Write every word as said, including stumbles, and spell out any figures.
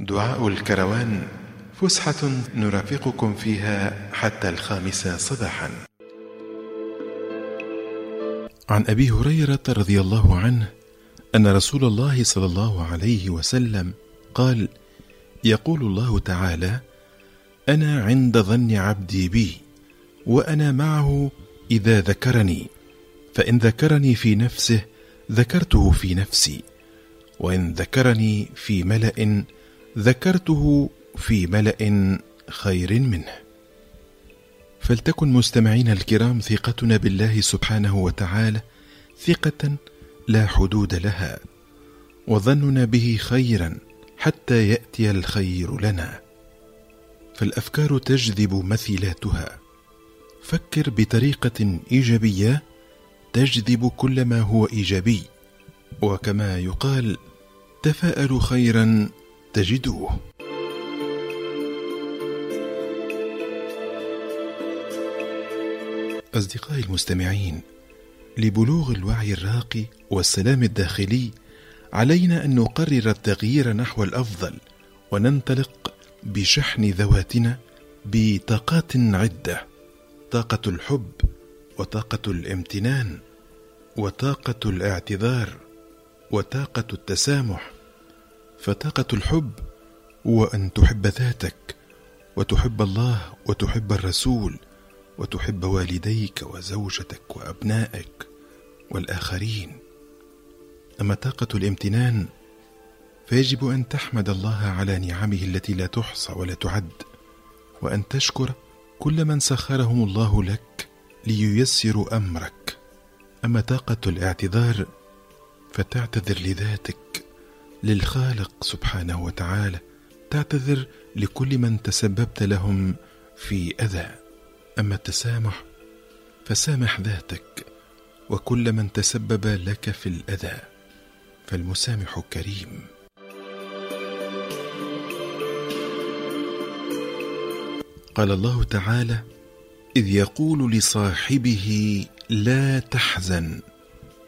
دعاء الكروان، فسحة نرافقكم فيها حتى الخامسة صباحا. عن أبي هريرة رضي الله عنه أن رسول الله صلى الله عليه وسلم قال: يقول الله تعالى: أنا عند ظن عبدي بي وأنا معه إذا ذكرني، فإن ذكرني في نفسه ذكرته في نفسي، وإن ذكرني في ملأ ذكرته في ملأ خير منه. فلتكن مستمعين الكرام ثقتنا بالله سبحانه وتعالى ثقة لا حدود لها، وظننا به خيرا حتى يأتي الخير لنا، فالأفكار تجذب مثيلاتها. فكر بطريقة إيجابية تجذب كل ما هو إيجابي، وكما يقال: تفاءلوا خيرا تجدوه. أصدقائي المستمعين، لبلوغ الوعي الراقي والسلام الداخلي علينا أن نقرر التغيير نحو الأفضل، وننطلق بشحن ذواتنا بطاقات عدة: طاقة الحب، وطاقة الامتنان، وطاقة الاعتذار، وطاقة التسامح. فطاقة الحب هو أن تحب ذاتك، وتحب الله، وتحب الرسول، وتحب والديك وزوجتك وأبنائك والآخرين. أما طاقة الامتنان فيجب أن تحمد الله على نعمه التي لا تحصى ولا تعد، وأن تشكر كل من سخرهم الله لك لييسروا أمرك. أما طاقة الاعتذار فتعتذر لذاتك، للخالق سبحانه وتعالى، تعتذر لكل من تسببت لهم في أذى. أما التسامح فسامح ذاتك وكل من تسبب لك في الأذى، فالمسامح كريم. قال الله تعالى: إذ يقول لصاحبه لا تحزن